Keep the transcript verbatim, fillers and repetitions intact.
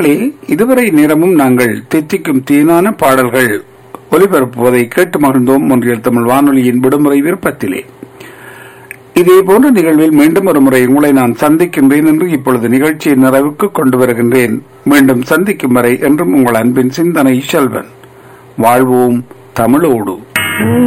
நேயர்களே, இதுவரை நேரமும் நாங்கள் தித்திக்கும் தீனான பாடல்கள் ஒலிபரப்புவதை கேட்டு மகிழ்ந்தோம். ஒன்றியல் தமிழ் வானொலியின் விடுமுறை விருப்பத்திலே இதே போன்ற நிகழ்வில் மீண்டும் ஒரு முறை உங்களை நான் சந்திக்கின்றேன் என்று இப்பொழுது நிகழ்ச்சியின் நிறைவுக்கு கொண்டு வருகின்றேன். மீண்டும் சந்திக்கும் வரை என்றும் உங்கள் அன்பின் சிந்தனை செல்வன். வாழ்வோம் தமிழோடு.